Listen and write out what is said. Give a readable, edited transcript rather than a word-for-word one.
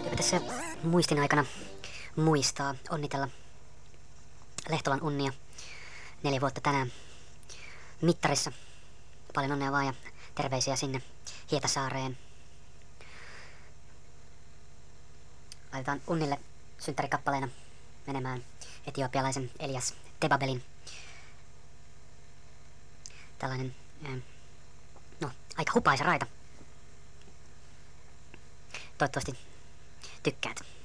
Jopa tässä muistin aikana muistaa onnitella Lehtolan Unnia 4 vuotta tänään mittarissa. Paljon onnea vaan ja terveisiä sinne Hietasaareen. Laitetaan Unnille synttärikappaleena menemään etiopialaisen Elias Tebabelin tällainen, aika hupaisa raita. Toivottavasti tykkäät.